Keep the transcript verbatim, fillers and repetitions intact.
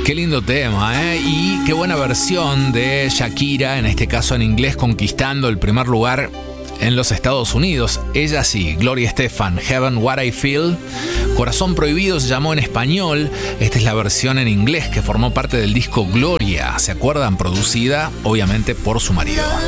Qué lindo tema, ¿eh? Y qué buena versión de Shakira, en este caso en inglés, conquistando el primer lugar en los Estados Unidos. Ella sí, Gloria Estefan, Heaven What I Feel. Corazón Prohibido se llamó en español. Esta es la versión en inglés que formó parte del disco Gloria. ¿Se acuerdan? Producida, obviamente, por su marido.